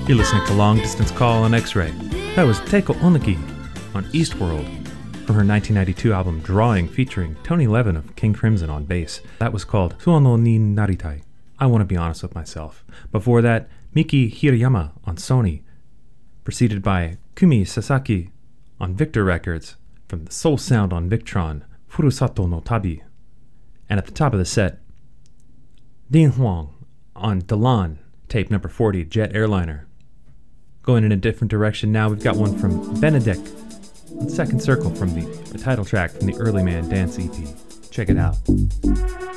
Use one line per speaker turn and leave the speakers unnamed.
You're listening to Long Distance Call on X-Ray. That was Teiko Onigi on Eastworld from her 1992 album Drawing, featuring Tony Levin of King Crimson on bass. That was called Suono ni Naritai. I want to be honest with myself. Before that, Miki Hirayama on Sony, preceded by Kumi Sasaki on Victor Records from the Soul Sound on Victron, Furusato no Tabi. And at the top of the set, Dean Huang on Dalan, tape number 40, Jet Airliner. Going in a different direction now, we've got one from Benedict on Second Circle from the title track from the Early Man Dance EP. Check it out.